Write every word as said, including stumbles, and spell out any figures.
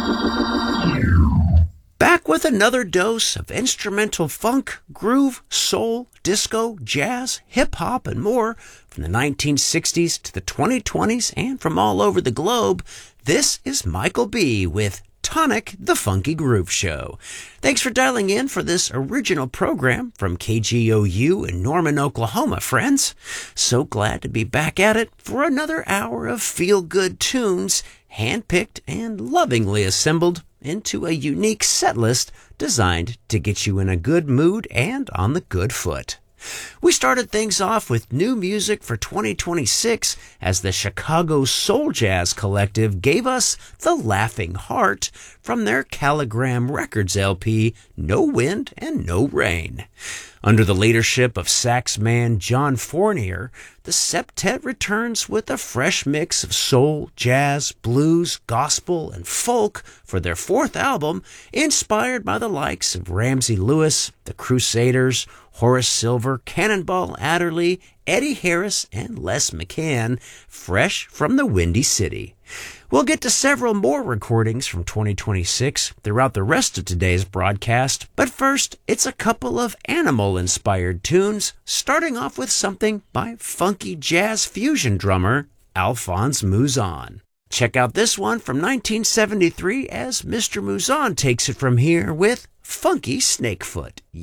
Back with another dose of instrumental funk, groove, soul, disco, jazz, hip-hop, and more from the nineteen sixties to the twenty twenties and from all over the globe. This is Michael B. with Tonic, the Funky Groove Show. Thanks for dialing in for this original program from K G O U in Norman, Oklahoma, friends. So glad to be back at it for another hour of feel-good tunes, handpicked and lovingly assembled into a unique set list designed to get you in a good mood and on the good foot. We started things off with new music for twenty twenty-six as the Chicago Soul Jazz Collective gave us The Laughing Heart from their Caligram Records L P, No Wind and No Rain. Under the leadership of sax man John Fournier, the septet returns with a fresh mix of soul, jazz, blues, gospel, and folk for their fourth album, inspired by the likes of Ramsey Lewis, the Crusaders, Horace Silver, Cannonball Adderley, Eddie Harris, and Les McCann, fresh from the Windy City. We'll get to several more recordings from twenty twenty-six throughout the rest of today's broadcast, but first, it's a couple of Animal-inspired tunes, starting off with something by funky jazz fusion drummer Alphonse Mouzon. Check out this one from nineteen seventy-three as Mister Mouzon takes it from here with Funky Snakefoot.